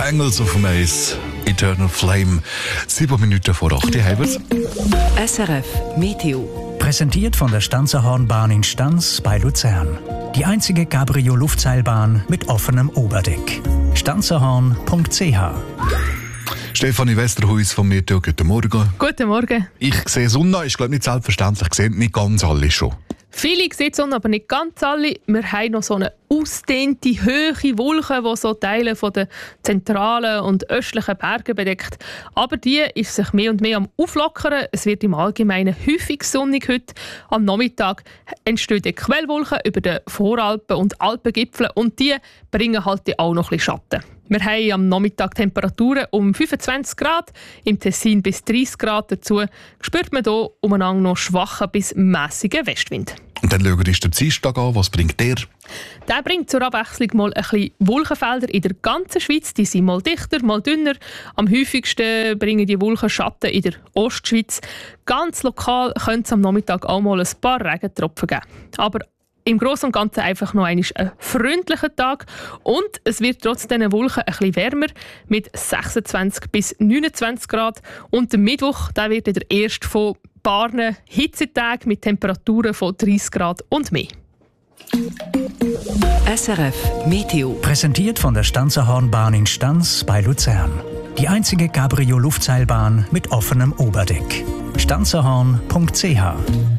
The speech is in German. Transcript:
Bangles auf dem Eis. Eternal Flame. 7 Minuten vor 8 Uhr haben wir's. SRF Meteo. Präsentiert von der Stanzerhornbahn in Stanz bei Luzern. Die einzige Cabrio-Luftseilbahn mit offenem Oberdeck. stanzerhorn.ch. Stefanie Westerhuis vom Meteo, guten Morgen. Guten Morgen. Ich sehe Sonne, ist glaube nicht selbstverständlich, sehen nicht ganz alle schon. Viele sehen die Sonne, aber nicht ganz alle. Wir haben noch so eine ausdehnte, hohe Wolke, die so Teile von den zentralen und östlichen Bergen bedeckt. Aber die ist sich mehr und mehr am Auflockern. Es wird im Allgemeinen häufig sonnig heute. Am Nachmittag entstehen Quellwolken über den Voralpen und Alpengipfeln und die bringen halt auch noch ein bisschen Schatten. Wir haben am Nachmittag Temperaturen um 25 Grad, im Tessin bis 30 Grad. Dazu spürt man hier umeinander noch schwachen bis mässigen Westwind. Und dann schauen wir uns den Dienstag an. Was bringt der? Der bringt zur Abwechslung mal ein bisschen Wolkenfelder in der ganzen Schweiz. Die sind mal dichter, mal dünner. Am häufigsten bringen die Wolken Schatten in der Ostschweiz. Ganz lokal könnte es am Nachmittag auch mal ein paar Regentropfen geben. Aber im Großen und Ganzen einfach noch ein freundlicher Tag und es wird trotz diesen Wolken ein bisschen wärmer mit 26 bis 29 Grad. Und der Mittwoch der wird der erste von paar Hitzetagen mit Temperaturen von 30 Grad und mehr. SRF Meteo. Präsentiert von der Stanzerhornbahn in Stanz bei Luzern. Die einzige Cabrio-Luftseilbahn mit offenem Oberdeck. stanzerhorn.ch.